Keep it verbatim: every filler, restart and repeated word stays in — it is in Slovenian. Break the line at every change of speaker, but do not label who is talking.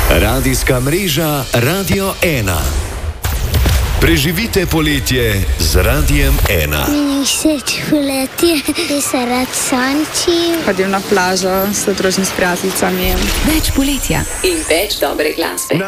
Radijska mreža Radio ena. Preživite poletje z Radijem ena.
Meni všeč poletje, ker se rad sončim.
Hodim na plažo s družinami, s prijateljicami.
Več poletja in več dobre glasbe.